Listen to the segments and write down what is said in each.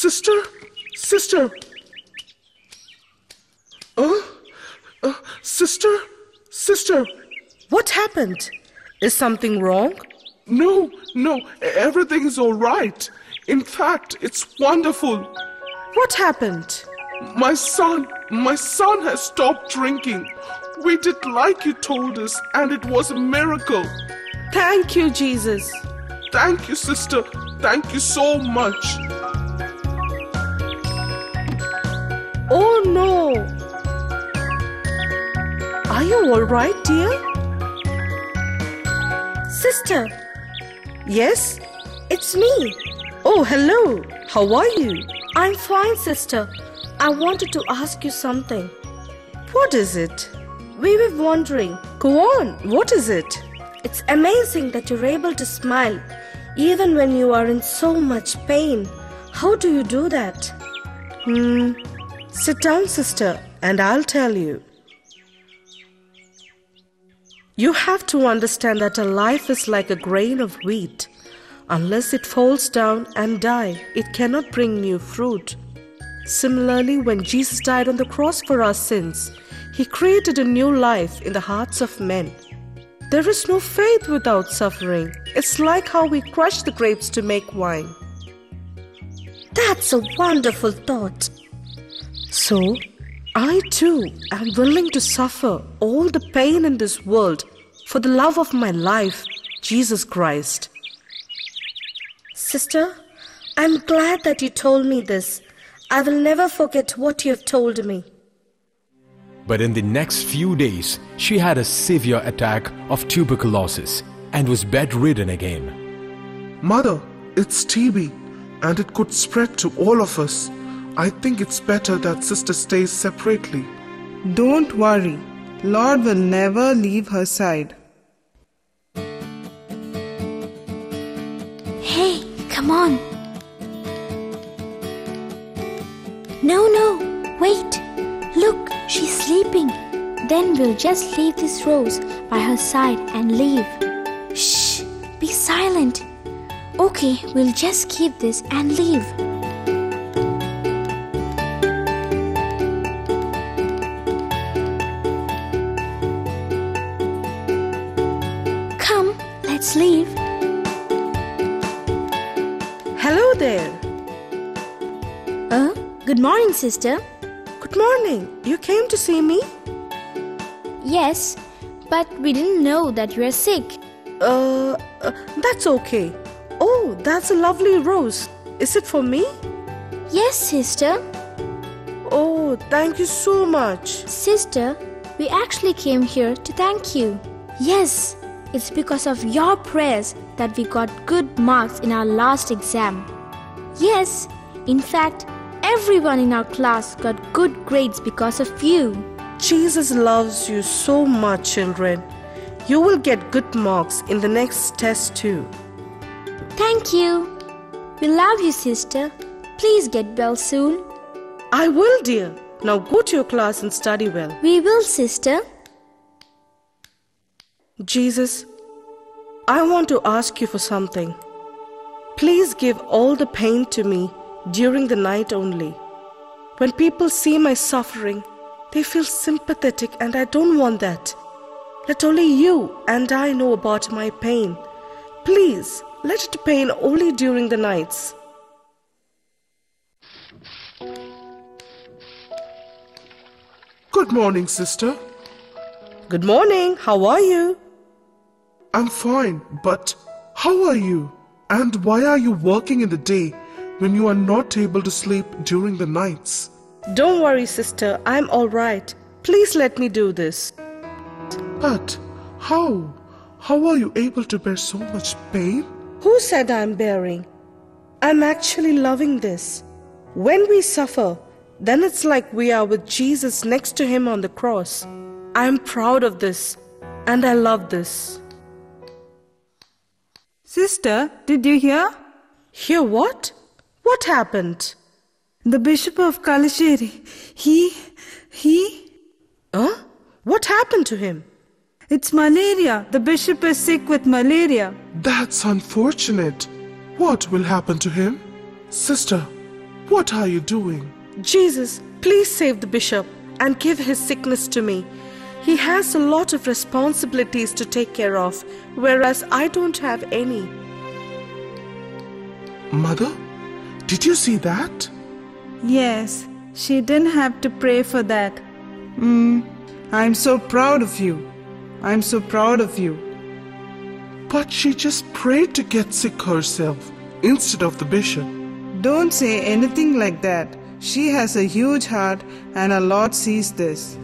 Sister? Sister? Sister? Sister? What happened? Is something wrong? No, everything is all right. In fact, it's wonderful. What happened? My son has stopped drinking. We did like you told us, and it was a miracle. Thank you, Jesus. Thank you, sister. Thank you so much. Oh no! Are you all right, dear? Sister. Yes? It's me. Oh, hello. How are you? I'm fine, sister. I wanted to ask you something. What is it? We were wondering. Go on. What is it? It's amazing that you're able to smile even when you are in so much pain. How do you do that? Sit down, sister, and I'll tell you. You have to understand that a life is like a grain of wheat. Unless it falls down and dies, it cannot bring new fruit. Similarly, when Jesus died on the cross for our sins, He created a new life in the hearts of men. There is no faith without suffering. It's like how we crush the grapes to make wine. That's a wonderful thought. So, I too am willing to suffer all the pain in this world for the love of my life, Jesus Christ. Sister, I'm glad that you told me this. I will never forget what you have told me. But in the next few days, she had a severe attack of tuberculosis and was bedridden again. Mother, it's TB, and it could spread to all of us. I think it's better that sister stays separately. Don't worry. Lord will never leave her side. Hey, come on. No, wait. Look, she's sleeping. Then we'll just leave this rose by her side and leave. Shh, be silent. Okay, we'll just keep this and leave. Come, let's leave. Hello there. Good morning, sister. Good morning. You came to see me? Yes, but we didn't know that you were sick. That's okay. Oh, that's a lovely rose. Is it for me? Yes, sister. Oh, thank you so much. Sister, we actually came here to thank you. Yes, it's because of your prayers that we got good marks in our last exam. Yes, in fact, everyone in our class got good grades because of you. Jesus loves you so much, children. You will get good marks in the next test too. Thank you. We love you, sister. Please get well soon. I will, dear. Now go to your class and study well. We will, sister. Jesus, I want to ask you for something. Please give all the pain to me during the night only. When people see my suffering, they feel sympathetic, and I don't want that. Let only you and I know about my pain. Please, let it pain only during the nights. Good morning, sister. Good morning. How are you? I'm fine, but how are you? And why are you working in the day when you are not able to sleep during the nights? Don't worry, sister. I'm all right. Please let me do this. But how? How are you able to bear so much pain? Who said I'm bearing? I'm actually loving this. When we suffer, then it's like we are with Jesus next to Him on the cross. I'm proud of this, and I love this. Sister, did you hear? Hear what? What happened? The Bishop of Kalasheri, he... What happened to him? It's malaria. The bishop is sick with malaria. That's unfortunate. What will happen to him? Sister, What are you doing? Jesus, please save the bishop and give his sickness to me. He has a lot of responsibilities to take care of, whereas I don't have any. Mother, did you see that? Yes, she didn't have to pray for that. I'm so proud of you. I'm so proud of you. But she just prayed to get sick herself instead of the bishop. Don't say anything like that. She has a huge heart and our Lord sees this.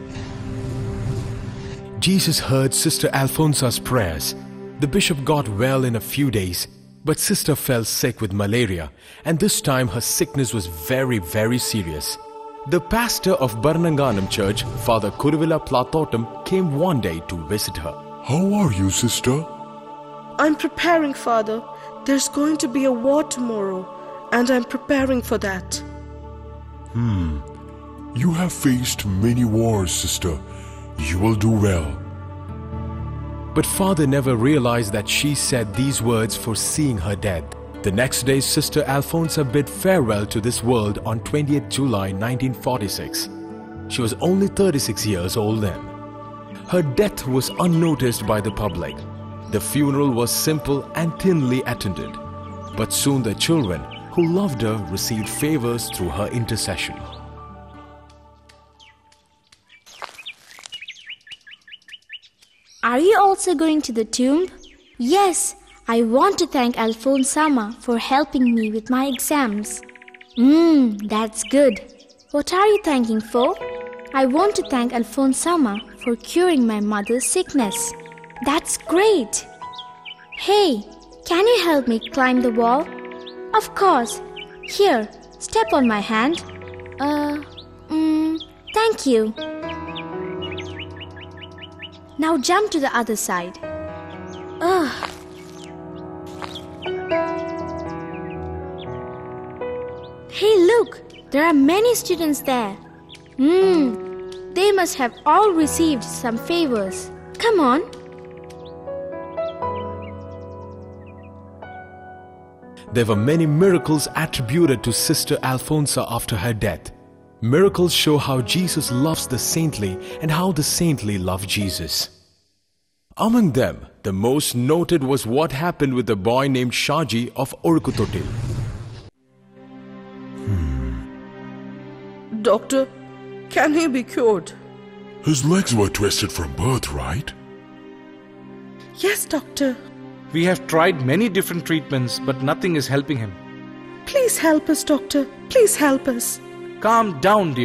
Jesus heard Sister Alphonsa's prayers. The bishop got well in a few days, but Sister fell sick with malaria, and this time her sickness was very, very serious. The pastor of Barananganam Church, Father Kuruvilla Platotam, came one day to visit her. How are you, sister? I'm preparing, Father. There's going to be a war tomorrow, and I'm preparing for that. You have faced many wars, sister. You will do well. But Father never realized that she said these words foreseeing her death. The next day, Sister Alphonsa bid farewell to this world on 20th July 1946. She was only 36 years old then. Her death was unnoticed by the public. The funeral was simple and thinly attended. But soon the children who loved her received favors through her intercession. Are you also going to the tomb? Yes, I want to thank Alphonsama for helping me with my exams. That's good. What are you thanking for? I want to thank Alphonsama for curing my mother's sickness. That's great. Hey, can you help me climb the wall? Of course. Here, step on my hand. Thank you. Now jump to the other side. Hey, look! There are many students there. They must have all received some favors. Come on. There were many miracles attributed to Sister Alphonsa after her death. Miracles show how Jesus loves the saintly and how the saintly love Jesus. Among them, the most noted was what happened with a boy named Shaji of Urkutotil. Doctor, can he be cured? His legs were twisted from birth, right? Yes, doctor. We have tried many different treatments, but nothing is helping him. Please help us, doctor. Please help us. Calm down, dear.